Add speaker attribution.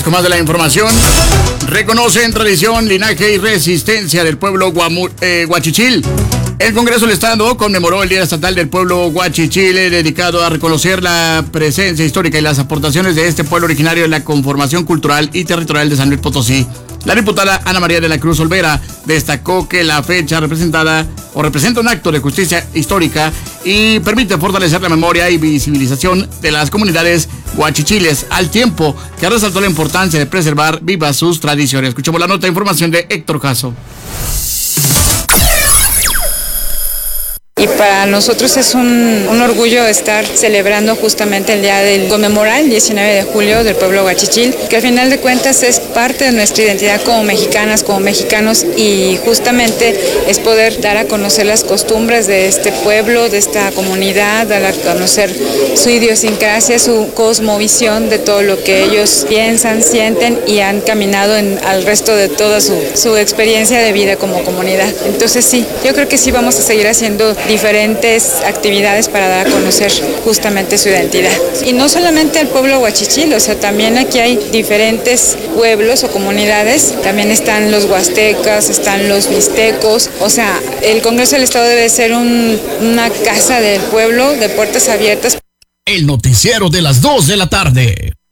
Speaker 1: con más de la información. Reconocen tradición, linaje y resistencia del pueblo Huachichil. El Congreso del Estado conmemoró el Día Estatal del Pueblo Huachichil, dedicado a reconocer la presencia histórica y las aportaciones de este pueblo originario en la conformación cultural y territorial de San Luis Potosí. La diputada Ana María de la Cruz Olvera destacó que la fecha representa un acto de justicia histórica y permite fortalecer la memoria y visibilización de las comunidades huachichiles, al tiempo que resaltó la importancia de preservar vivas sus tradiciones. Escuchemos la nota de información de Héctor Jasso.
Speaker 2: Y para nosotros es un orgullo estar celebrando justamente el día del conmemorar el 19 de julio del pueblo huachichil, que al final de cuentas es parte de nuestra identidad como mexicanas, como mexicanos, y justamente es poder dar a conocer las costumbres de este pueblo, de esta comunidad, dar a conocer su idiosincrasia, su cosmovisión de todo lo que ellos piensan, sienten y han caminado al resto de toda su experiencia de vida como comunidad. Entonces sí, yo creo que sí vamos a seguir haciendo diferentes actividades para dar a conocer justamente su identidad. Y no solamente el pueblo huachichil, o sea, también aquí hay diferentes pueblos o comunidades, también están los huastecas, están los mixtecos, o sea, el Congreso del Estado debe ser una casa del pueblo de puertas abiertas.
Speaker 3: El noticiero de las 2 de la tarde.